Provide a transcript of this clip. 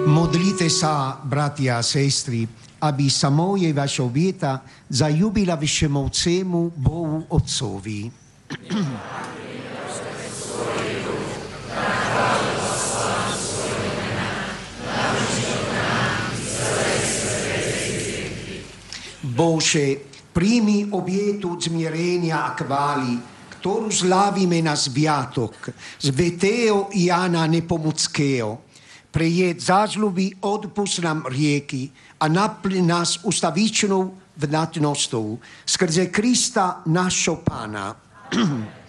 Modlite sa, bratia a sestry, aby sa moje vaša vieta zajúbila všemovcému Bohu Otcovi. Bože, príjmi obietu zmierenia a chvály, ktorú slávime na sviatok svätého Jána Nepomuckého. Pre jej zásluby odpusť nám rieky a naplň nás ustavičnou vnatnostou skrze Krista našho Pána.